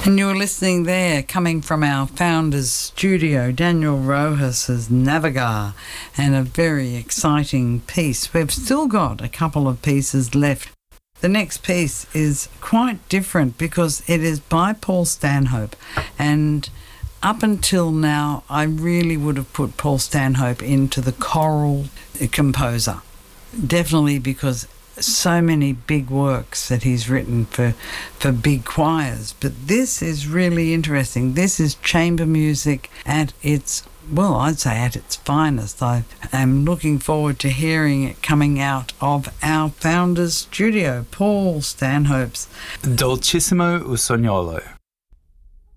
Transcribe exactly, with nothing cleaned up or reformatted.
And you're listening there, coming from our founder's studio, Daniel Rojas' Navegar, and a very exciting piece. We've still got a couple of pieces left. The next piece is quite different because it is by Paul Stanhope, and up until now I really would have put Paul Stanhope into the choral composer, definitely because so many big works that he's written for for big choirs. But this is really interesting. This is chamber music at its, well, I'd say at its finest. I am looking forward to hearing it coming out of our founder's studio, Paul Stanhope's Dolcissimo Usognolo.